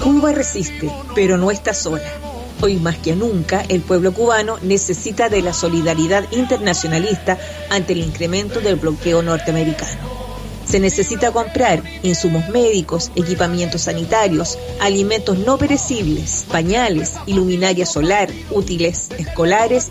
Cuba resiste, pero no está sola. Hoy más que nunca, el pueblo cubano necesita de la solidaridad internacionalista ante el incremento del bloqueo norteamericano. Se necesita comprar insumos médicos, equipamientos sanitarios, alimentos no perecibles, pañales, iluminaria solar, útiles escolares